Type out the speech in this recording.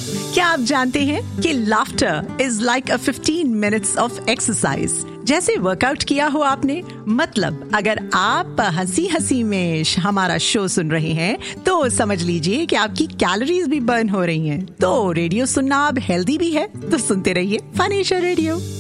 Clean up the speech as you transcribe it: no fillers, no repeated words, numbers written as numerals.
क्या आप जानते हैं कि laughter is like a 15 minutes of exercise. जैसे वर्कआउट किया हो आपने, मतलब अगर आप हंसी हंसी में हमारा शो सुन रहे हैं तो समझ लीजिए कि आपकी कैलोरीज भी बर्न हो रही हैं। तो रेडियो सुनना अब हेल्दी भी है, तो सुनते रहिए फन एशिया रेडियो।